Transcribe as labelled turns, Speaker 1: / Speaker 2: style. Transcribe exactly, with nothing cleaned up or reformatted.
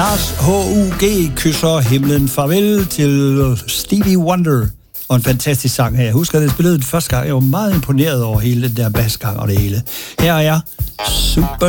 Speaker 1: Lars H U G kysser himlen farvel til Stevie Wonder. Og en fantastisk sang her. Jeg husker, at jeg spillede den første gang. Jeg var meget imponeret over hele den der basgang og det hele. Her er jeg. Super